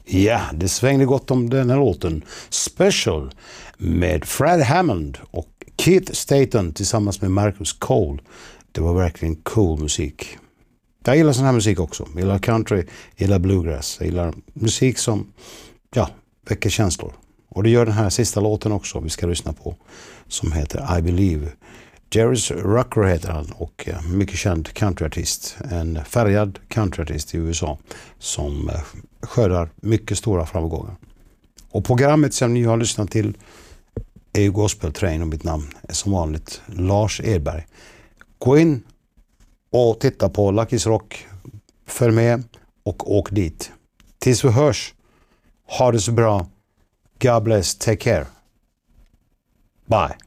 Ja, det svängde gott om den här låten. Special med Fred Hammond och Keith Staton tillsammans med Marcus Cole. Det var verkligen cool musik. Jag gillar sån här musik också. Jag gillar country, jag gillar bluegrass. Jag gillar musik som väcker känslor. Och det gör den här sista låten också vi ska lyssna på, som heter I Believe. Jerry Rucker heter han och mycket känd countryartist. En färgad countryartist i USA som skördar mycket stora framgångar. Och programmet som ni har lyssnat till är ju Gospel Train, och mitt namn är som vanligt Lars Edberg. Gå in och titta på Lucky's Rock, följ med och åk dit. Tills vi hörs, ha det så bra. God bless, take care. Bye.